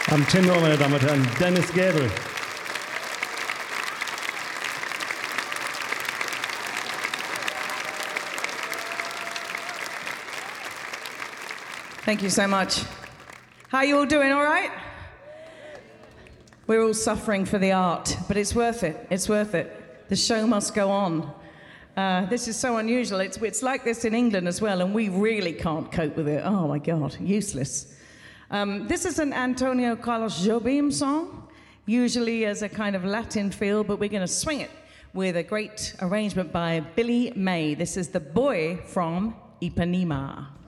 Am Tenor, meine Damen und Herren, Dennis Gäbel. Thank you so much. How you all doing, all right? We're all suffering for the art, but it's worth it. It's worth it. The show must go on. This is so unusual. It's like this in England as well, and we really can't cope with it. Oh my God, useless. This is an Antonio Carlos Jobim song, usually as a kind of Latin feel, but we're going to swing it with a great arrangement by Billy May. This is The Boy from Ipanema.